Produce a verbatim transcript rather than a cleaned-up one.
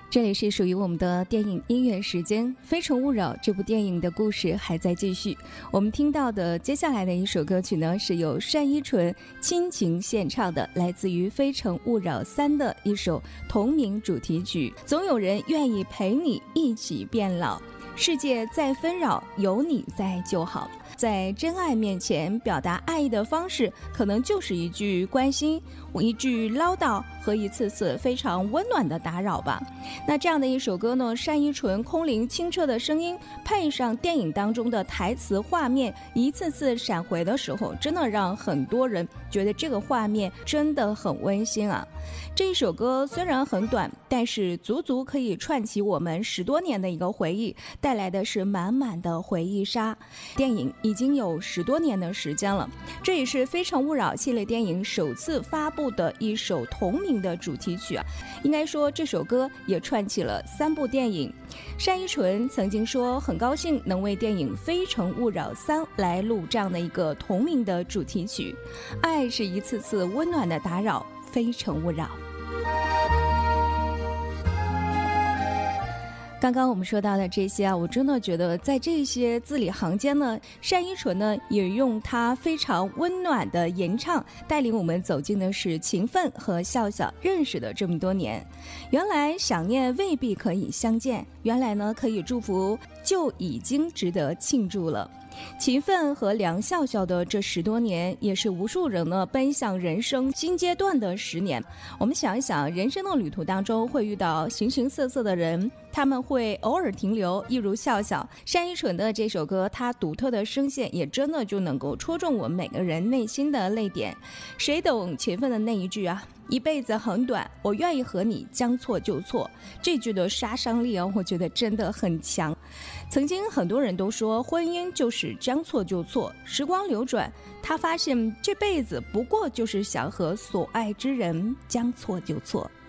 这里是属于我们的电影音乐时间，《非诚勿扰》这部电影的故事还在继续。我们听到的接下来的一首歌曲呢，是由单依纯亲情献唱的，来自于《非诚勿扰三》的一首同名主题曲。总有人愿意陪你一起变老，世界再纷扰，有你在就好。在真爱面前表达爱意的方式，可能就是一句关心，一句唠叨和一次次非常温暖的打扰吧。那这样的一首歌呢，单依纯空灵清澈的声音，配上电影当中的台词画面，一次次闪回的时候，真的让很多人觉得这个画面真的很温馨啊。这一首歌虽然很短，但是足足可以串起我们十多年的一个回忆，带来的是满满的回忆杀。电影已经有十多年的时间了，这也是《非诚勿扰》系列电影首次发布的一首同名的主题曲啊。应该说这首歌也串起了三部电影。单依纯曾经说很高兴能为电影《非诚勿扰三》来录这样的一个同名的主题曲。爱是一次次温暖的打扰，非诚勿扰。刚刚我们说到的这些啊，我真的觉得在这些字里行间呢，单依纯呢也用她非常温暖的吟唱，带领我们走进的是秦奋和笑笑认识的这么多年。原来想念未必可以相见，原来呢可以祝福就已经值得庆祝了。秦奋和梁笑笑的这十多年，也是无数人呢奔向人生新阶段的十年。我们想一想，人生的旅途当中会遇到形形色色的人，他们会偶尔停留，一如笑笑。单依纯的这首歌，它独特的声线也真的就能够戳中我们每个人内心的泪点。谁懂秦奋的那一句啊，一辈子很短，我愿意和你将错就错，这句的杀伤力啊，我觉得真的很强。曾经很多人都说婚姻就是将错就错，时光流转，他发现这辈子不过就是想和所爱之人将错就错。